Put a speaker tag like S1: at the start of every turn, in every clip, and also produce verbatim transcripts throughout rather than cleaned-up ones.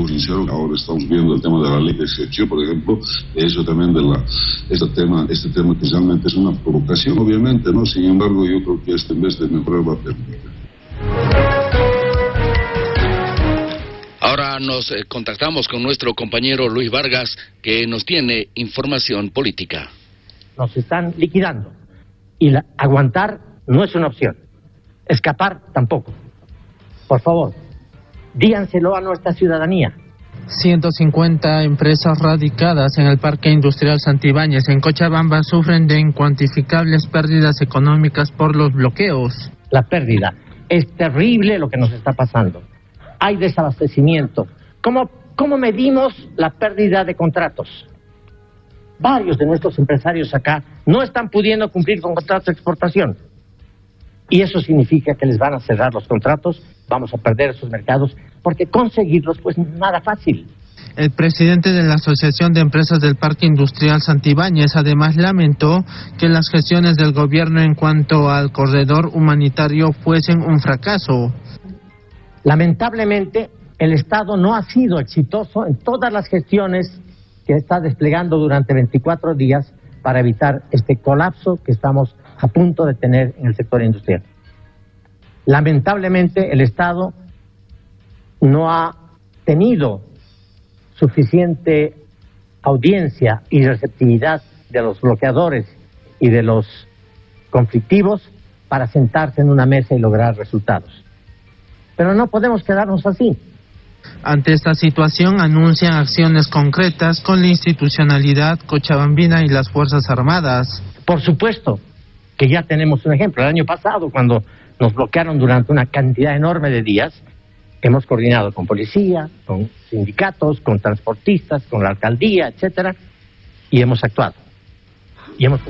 S1: sincero, ahora estamos viendo el tema de la ley de excepción, por ejemplo, eso también de la, este tema, este tema que realmente es una provocación, obviamente, ¿no? Sin embargo, yo creo que este en vez de mejorar va a permitir.
S2: Ahora nos eh, contactamos con nuestro compañero Luis Vargas, que nos tiene información política.
S3: Nos están liquidando y la, aguantar no es una opción, escapar tampoco. Por favor, díganselo a nuestra ciudadanía.
S4: ciento cincuenta empresas radicadas en el Parque Industrial Santibáñez en Cochabamba sufren de incuantificables pérdidas económicas por los bloqueos.
S3: La pérdida es terrible lo que nos está pasando. Hay desabastecimiento. ¿Cómo, cómo medimos la pérdida de contratos? Varios de nuestros empresarios acá no están pudiendo cumplir con contratos de exportación. Y eso significa que les van a cerrar los contratos, vamos a perder esos mercados, porque conseguirlos pues nada fácil.
S4: El presidente de la Asociación de Empresas del Parque Industrial Santibáñez además lamentó que las gestiones del gobierno en cuanto al corredor humanitario fuesen un fracaso.
S3: Lamentablemente, el Estado no ha sido exitoso en todas las gestiones que está desplegando durante veinticuatro días para evitar este colapso que estamos a punto de tener en el sector industrial. Lamentablemente, el Estado no ha tenido suficiente audiencia y receptividad de los bloqueadores y de los conflictivos para sentarse en una mesa y lograr resultados. Pero no podemos quedarnos así.
S4: Ante esta situación anuncian acciones concretas con la institucionalidad cochabambina y las Fuerzas Armadas.
S3: Por supuesto que ya tenemos un ejemplo. El año pasado, cuando nos bloquearon durante una cantidad enorme de días, hemos coordinado con policía, con sindicatos, con transportistas, con la alcaldía, etcétera, y hemos actuado. Y hemos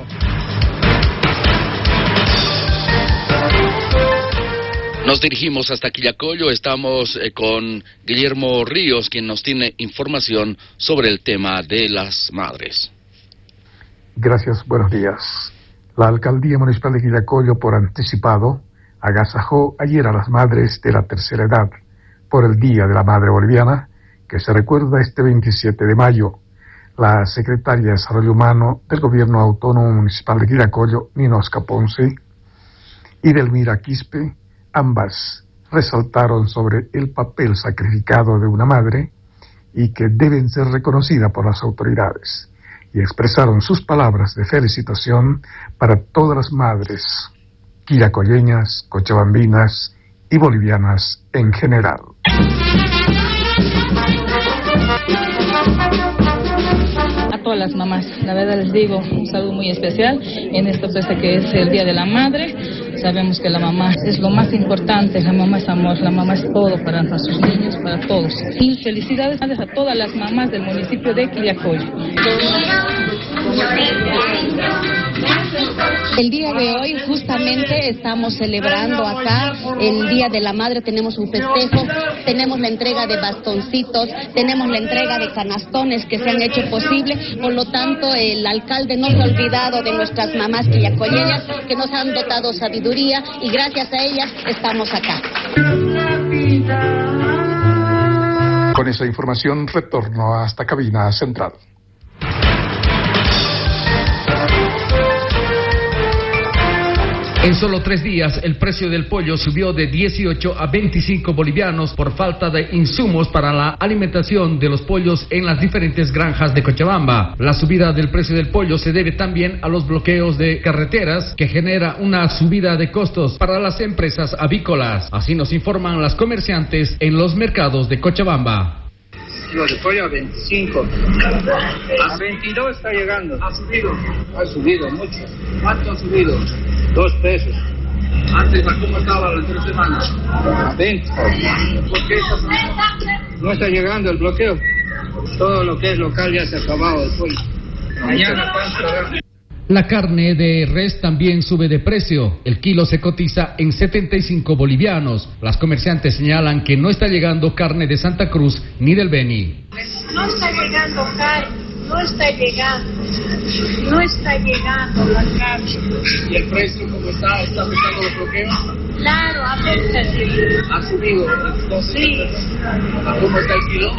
S2: Nos dirigimos hasta Quillacollo, estamos eh, con Guillermo Ríos, quien nos tiene información sobre el tema de las madres.
S5: Gracias, buenos días. La Alcaldía Municipal de Quillacollo, por anticipado, agasajó ayer a las madres de la tercera edad por el Día de la Madre Boliviana, que se recuerda este veintisiete de mayo. La secretaria de Desarrollo Humano del Gobierno Autónomo Municipal de Quillacollo, Ninosca Ponce, y Delmira Quispe, ambas resaltaron sobre el papel sacrificado de una madre y que deben ser reconocidas por las autoridades, y expresaron sus palabras de felicitación para todas las madres quillacolleñas, cochabambinas y bolivianas en general.
S6: A todas las mamás, la verdad les digo, un saludo muy especial en esta fiesta que es el Día de la Madre. Sabemos que la mamá es lo más importante, la mamá es amor, la mamá es todo para nuestros niños, para todos. Y felicidades a todas las mamás del municipio de Quillacollo.
S7: El día de hoy justamente estamos celebrando acá el Día de la Madre, tenemos un festejo, tenemos la entrega de bastoncitos, tenemos la entrega de canastones que se han hecho posible, por lo tanto el alcalde no se ha olvidado de nuestras mamás quillacolleñas que nos han dotado sabiduría y gracias a ellas estamos acá.
S5: Con esa información retorno hasta cabina central.
S8: En solo tres días, el precio del pollo subió de dieciocho a veinticinco bolivianos por falta de insumos para la alimentación de los pollos en las diferentes granjas de Cochabamba. La subida del precio del pollo se debe también a los bloqueos de carreteras, que genera una subida de costos para las empresas avícolas. Así nos informan las comerciantes en los mercados de Cochabamba.
S9: Kilo de pollo a veinticinco. A veintidós está llegando. ¿Ha subido? Ha subido mucho. ¿Cuánto ha subido? Dos pesos. Antes, ¿cómo estaba la tres semanas? A veinte. ¿Por qué no está llegando el bloqueo? Todo lo que es local ya se ha acabado el pollo. Mañana, ¿cuánto?
S8: La carne de res también sube de precio. El kilo se cotiza en setenta y cinco bolivianos. Las comerciantes señalan que no está llegando carne de Santa Cruz ni del Beni.
S10: No está llegando carne, no está llegando, no está llegando la carne.
S9: ¿Y el precio cómo está? ¿Está afectando los bloqueos?
S10: Claro, afecta, sí.
S9: ¿Ha subido? Entonces,
S10: sí.
S9: ¿cómo está el kilo?